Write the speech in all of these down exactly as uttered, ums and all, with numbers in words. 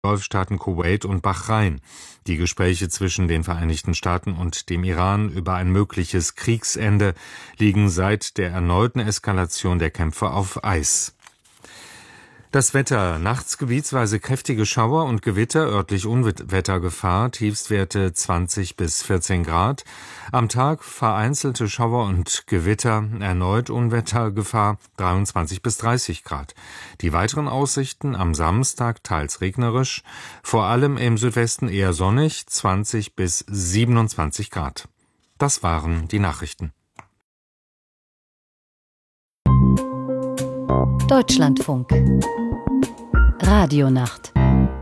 Golfstaaten Kuwait und Bahrain. Die Gespräche zwischen den Vereinigten Staaten und dem Iran über ein mögliches Kriegsende liegen seit der erneuten Eskalation der Kämpfe auf Eis. Das Wetter: Nachts gebietsweise kräftige Schauer und Gewitter, örtlich Unwettergefahr, Tiefstwerte zwanzig bis vierzehn Grad. Am Tag vereinzelte Schauer und Gewitter, erneut Unwettergefahr, dreiundzwanzig bis dreißig Grad. Die weiteren Aussichten: am Samstag teils regnerisch, vor allem im Südwesten eher sonnig, zwanzig bis siebenundzwanzig Grad. Das waren die Nachrichten. Deutschlandfunk Radionacht.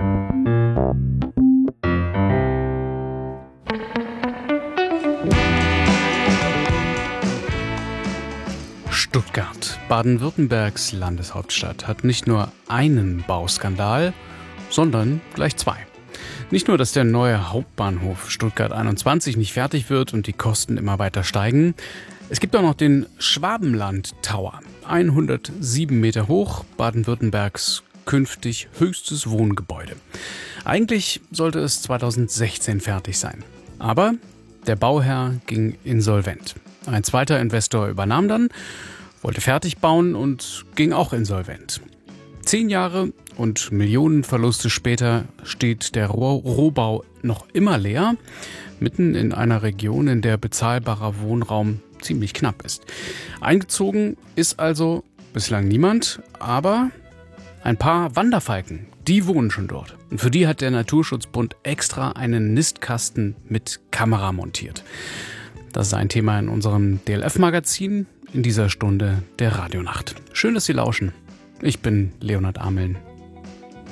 Stuttgart, Baden-Württembergs Landeshauptstadt, hat nicht nur einen Bauskandal, sondern gleich zwei. Nicht nur, dass der neue Hauptbahnhof Stuttgart einundzwanzig nicht fertig wird und die Kosten immer weiter steigen, es gibt auch noch den Schwabenland Tower, hundertsieben Meter hoch, Baden-Württembergs künftig höchstes Wohngebäude. Eigentlich sollte es zweitausendsechzehn fertig sein, aber der Bauherr ging insolvent. Ein zweiter Investor übernahm dann, wollte fertig bauen und ging auch insolvent. Zehn Jahre und Millionenverluste später steht der Roh- Rohbau noch immer leer, mitten in einer Region, in der bezahlbarer Wohnraum ziemlich knapp ist. Eingezogen ist also bislang niemand, aber ein paar Wanderfalken, die wohnen schon dort. Und für die hat der Naturschutzbund extra einen Nistkasten mit Kamera montiert. Das ist ein Thema in unserem D L F-Magazin in dieser Stunde der Radionacht. Schön, dass Sie lauschen. Ich bin Leonhard Ameln.